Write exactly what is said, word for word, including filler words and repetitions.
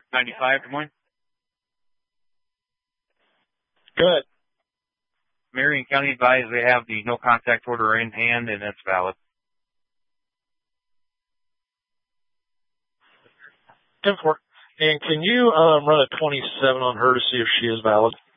ninety-five, Des Moines. Good. Marion County advised they have the no contact order in hand, and it's valid. ten four. And can you um, run a twenty-seven on her to see if she is valid?